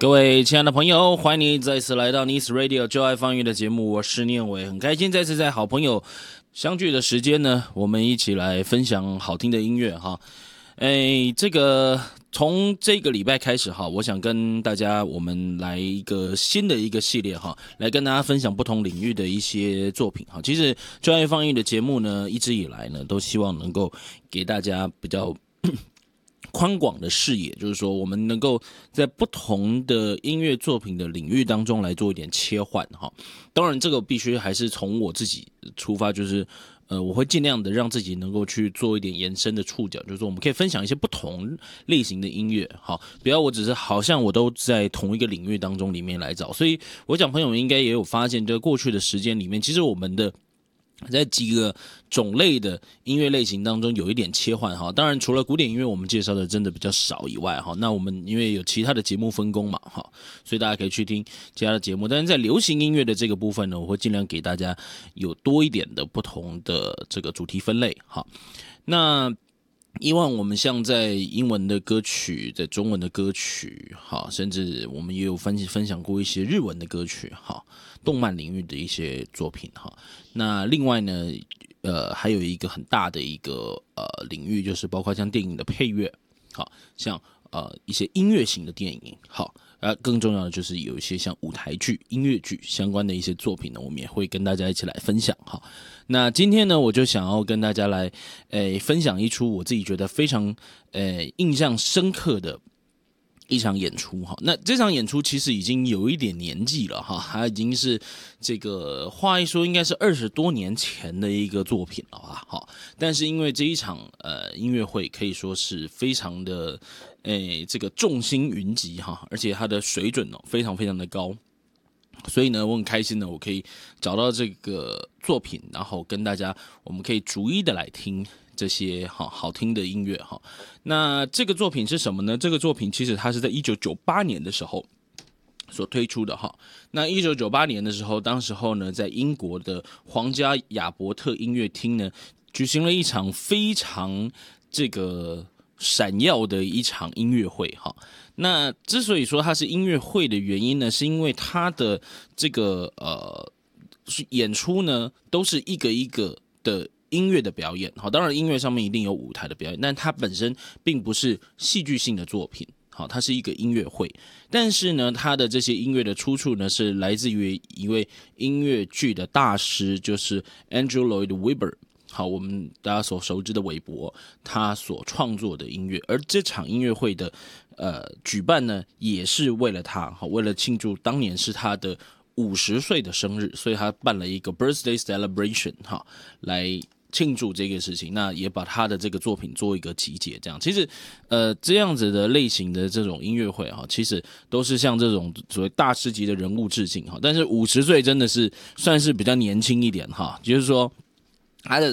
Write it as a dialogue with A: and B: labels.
A: 各位亲爱的朋友，欢迎你再次来到 Nice Radio 就爱放乐的节目，我是念伟，很开心再次在好朋友相聚的时间呢，我们一起来分享好听的音乐哈。从这个礼拜开始哈，我想跟大家我们来一个新的一个系列哈，来跟大家分享不同领域的一些作品哈。其实就爱放乐的节目呢，一直以来呢，都希望能够给大家比较宽广的视野，就是说我们能够在不同的音乐作品的领域当中来做一点切换哈。当然这个必须还是从我自己出发，就是我会尽量的让自己能够去做一点延伸的触角，就是说我们可以分享一些不同类型的音乐，好，不要我只是好像我都在同一个领域当中里面来找。所以我想朋友们应该也有发现，在过去的时间里面，其实我们的在几个种类的音乐类型当中有一点切换哈，当然除了古典音乐我们介绍的真的比较少以外哈，那我们因为有其他的节目分工嘛哈，所以大家可以去听其他的节目。但是在流行音乐的这个部分呢，我会尽量给大家有多一点的不同的这个主题分类哈。那以往我们像在英文的歌曲，在中文的歌曲，好，甚至我们也有分享过一些日文的歌曲，好，动漫领域的一些作品，哈。那另外呢，还有一个很大的一个领域，就是包括像电影的配乐，好，像一些音乐型的电影，好。更重要的就是有一些像舞台剧、音乐剧相关的一些作品呢，我们也会跟大家一起来分享哈。那今天呢，我就想要跟大家来分享一出我自己觉得非常印象深刻的一场演出哈。那这场演出其实已经有一点年纪了哈，它已经是这个话一说应该是20多年前的一个作品了吧哈。但是因为这一场音乐会可以说是非常的这个众星云集哈，而且它的水准非常非常的高。所以呢，我很开心呢，我可以找到这个作品，然后跟大家我们可以逐一的来听这些好听的音乐哈。那这个作品是什么呢？这个作品其实它是在1998年的时候所推出的哈。那1998年的时候，当时候呢，在英国的皇家亚伯特音乐厅呢，举行了一场非常这个闪耀的一场音乐会哈。那之所以说它是音乐会的原因呢，是因为它的这个演出呢，都是一个一个的音乐的表演。好，当然音乐上面一定有舞台的表演，但它本身并不是戏剧性的作品。好，它是一个音乐会，但是呢，它的这些音乐的出处呢，是来自于一位音乐剧的大师，就是 Andrew Lloyd Webber。好，我们大家所熟知的韦伯，他所创作的音乐，而这场音乐会的举办呢，也是为了他，好，为了庆祝当年是他的50岁的生日，所以他办了一个 birthday celebration 哈，来庆祝这个事情。那也把他的这个作品做一个集结，这样其实这样子的类型的这种音乐会哈，其实都是像这种所谓大师级的人物致敬哈，但是50岁真的是算是比较年轻一点哈，就是说他的